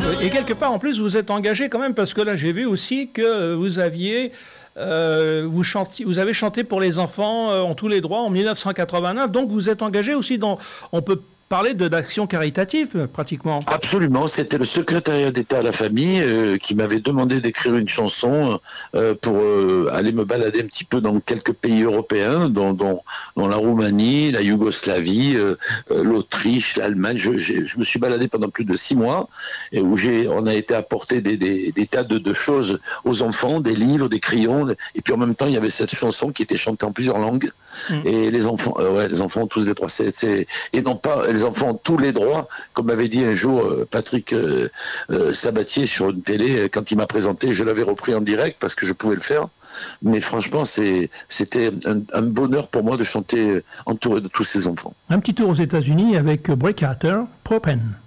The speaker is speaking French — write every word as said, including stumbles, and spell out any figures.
Et quelque part, en plus, vous êtes engagé quand même, parce que là, j'ai vu aussi que vous aviez, euh, vous chantiez, vous avez chanté pour les enfants euh, en tous les droits en mille neuf cent quatre-vingt-neuf. Donc, vous êtes engagé aussi dans, on peut parler de d'action caritative, pratiquement. Absolument, c'était le secrétariat d'État à la famille euh, qui m'avait demandé d'écrire une chanson euh, pour euh, aller me balader un petit peu dans quelques pays européens, dont, dont, dont la Roumanie, la Yougoslavie, euh, euh, l'Autriche, l'Allemagne. Je, je me suis baladé pendant plus de six mois, et où j'ai, on a été apporter des, des, des tas de, de choses aux enfants, des livres, des crayons, et puis en même temps il y avait cette chanson qui était chantée en plusieurs langues, mmh. et les enfants, euh, ouais, les enfants ont tous les droits, c'est, c'est, et non pas les enfants ont tous les droits, comme m'avait dit un jour Patrick euh, euh, Sabatier sur une télé, quand il m'a présenté, je l'avais repris en direct parce que je pouvais le faire. Mais franchement, c'est, c'était un, un bonheur pour moi de chanter entouré de tous ces enfants. Un petit tour aux États-Unis avec Breakwater, Propane.